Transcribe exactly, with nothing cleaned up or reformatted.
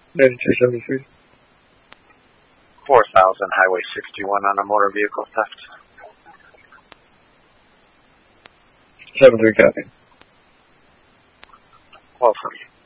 ninety-two seventy-three. four thousand, Highway sixty-one on a motor vehicle theft. seven three copy. Well, from you.